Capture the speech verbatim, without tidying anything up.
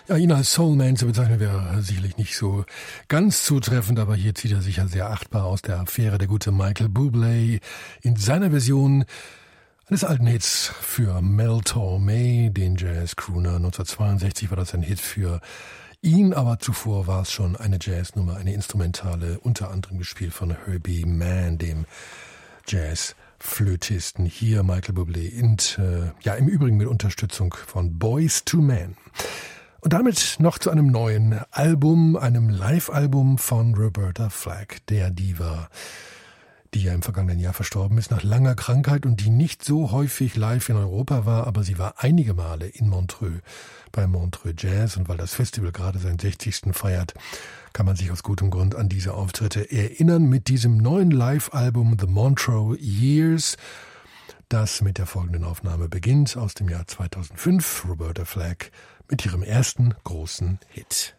Ja, ihn als Soulman zu bezeichnen wäre sicherlich nicht so ganz zutreffend, aber hier zieht er sich ja sehr achtbar aus der Affäre, der gute Michael Bublé in seiner Version eines alten Hits für Mel Torme, den Jazz-Crooner. neunzehnhundertzweiundsechzig war das ein Hit für ihn, aber zuvor war es schon eine Jazznummer, eine instrumentale, unter anderem gespielt von Herbie Mann, dem Jazz-Flötisten. Hier Michael Bublé und äh, ja, im Übrigen mit Unterstützung von Boyz two Men. Und damit noch zu einem neuen Album, einem Live-Album von Roberta Flack, der Diva, die ja im vergangenen Jahr verstorben ist nach langer Krankheit und die nicht so häufig live in Europa war, aber sie war einige Male in Montreux, bei Montreux Jazz, und weil das Festival gerade seinen sechzigsten feiert, kann man sich aus gutem Grund an diese Auftritte erinnern mit diesem neuen Live-Album The Montreux Years, das mit der folgenden Aufnahme beginnt aus dem Jahr zweitausendfünf, Roberta Flack mit ihrem ersten großen Hit.